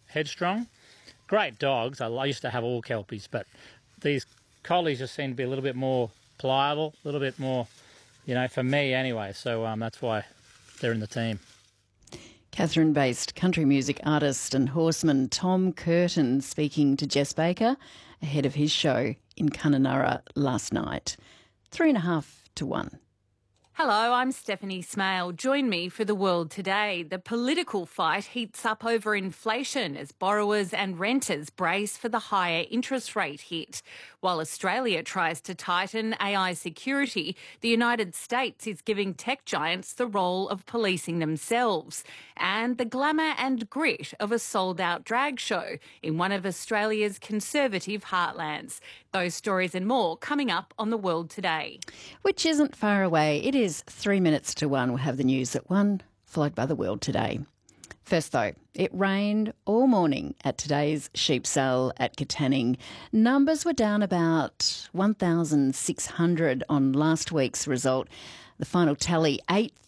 headstrong. Great dogs. I used to have all Kelpies, but these collies just seem to be a little bit more pliable, a little bit more, for me anyway. So that's why they're in the team. Katherine-based country music artist and horseman Tom Curtin speaking to Jess Baker ahead of his show in Kununurra last night. 3.5 to 1. Hello, I'm Stephanie Smale. Join me for The World Today. The political fight heats up over inflation as borrowers and renters brace for the higher interest rate hit. While Australia tries to tighten AI security, the United States is giving tech giants the role of policing themselves. And the glamour and grit of a sold-out drag show in one of Australia's conservative heartlands. Those stories and more coming up on The World Today. Which isn't far away. It is 3 minutes to 1. We'll have the news at 1, followed by The World Today. First, though, it rained all morning at today's sheep sale at Katanning. Numbers were down about 1,600 on last week's result. The final tally,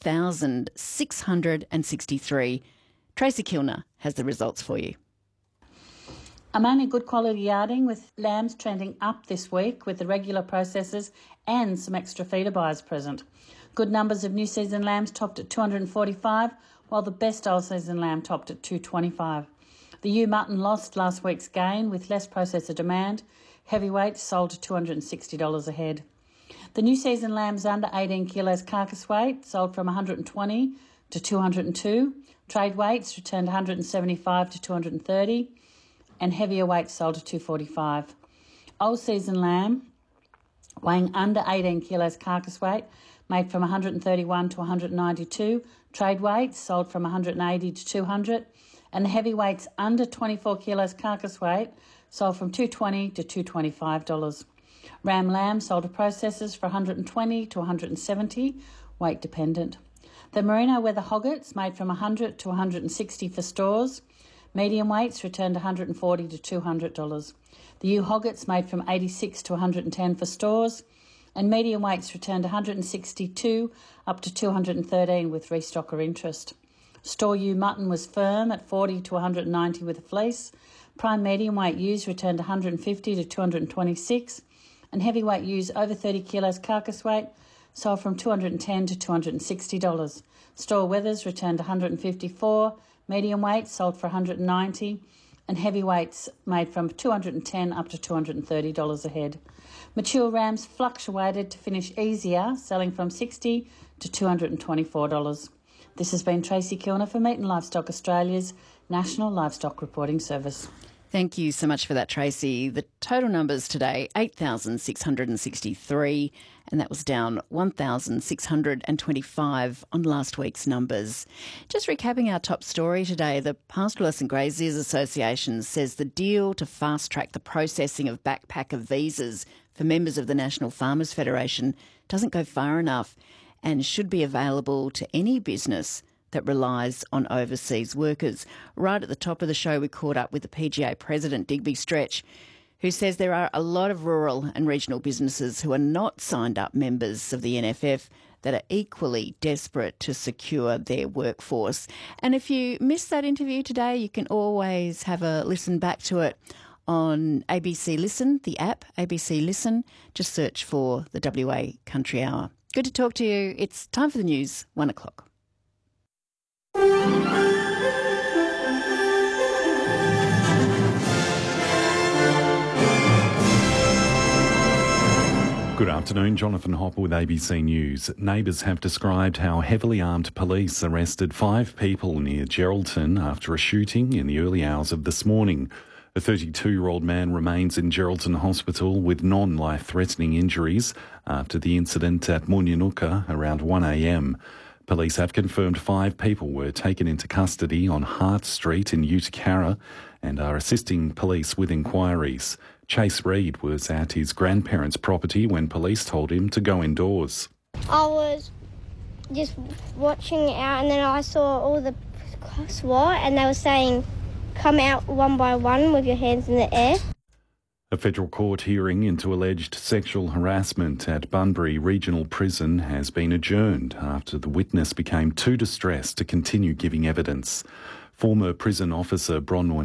8,663. Tracy Kilner has the results for you. I'm only good quality yarding with lambs trending up this week with the regular processors and some extra feeder buyers present. Good numbers of new season lambs topped at 245, while the best old season lamb topped at 225. The ewe mutton lost last week's gain with less processor demand. Heavyweight sold to $260 a head. The new season lambs under 18 kilos carcass weight sold from 120 to 202. Trade weights returned 175 to 230. And heavier weights sold to 245. Old season lamb, weighing under 18 kilos carcass weight, made from 131 to 192. Trade weights sold from 180 to 200. And the heavyweights under 24 kilos carcass weight sold from $220 to $225. Ram lamb sold to processors for 120 to 170, weight dependent. The merino weather hoggets made from 100 to 160 for stores. Medium weights returned $140 to $200. The ewe hoggets made from 86 to 110 for stores, and medium weights returned 162 up to 213 with restocker interest. Store ewe mutton was firm at 40 to 190 with a fleece. Prime medium weight ewes returned 150 to 226, and heavyweight ewes over 30 kilos carcass weight sold from $210 to $260. Store wethers returned 154. Medium weights sold for $190 and heavyweights made from $210 up to $230 a head. Mature rams fluctuated to finish easier, selling from $60 to $224. This has been Tracy Kilner for Meat and Livestock Australia's National Livestock Reporting Service. Thank you so much for that, Tracy. The total numbers today, 8,663, and that was down 1,625 on last week's numbers. Just recapping our top story today, the Pastoralists and Graziers Association says the deal to fast-track the processing of backpacker visas for members of the National Farmers Federation doesn't go far enough and should be available to any business that relies on overseas workers. Right at the top of the show, we caught up with the PGA President, Digby Stretch, who says there are a lot of rural and regional businesses who are not signed up members of the NFF that are equally desperate to secure their workforce. And if you missed that interview today, you can always have a listen back to it on ABC Listen, the app, ABC Listen. Just search for the WA Country Hour. Good to talk to you. It's time for the news, 1 o'clock. Good afternoon, Jonathan Hopper with ABC News. Neighbours have described how heavily armed police arrested 5 people near Geraldton after a shooting in the early hours of this morning. A 32-year-old man remains in Geraldton Hospital with non-life-threatening injuries after the incident at Munyanuka around 1 a.m. Police have confirmed 5 people were taken into custody on Hart Street in Utakara and are assisting police with inquiries. Chase Reid was at his grandparents' property when police told him to go indoors. I was just watching out and then I saw all the SWAT and they were saying, come out one by one with your hands in the air. A federal court hearing into alleged sexual harassment at Bunbury Regional Prison has been adjourned after the witness became too distressed to continue giving evidence. Former prison officer Bronwyn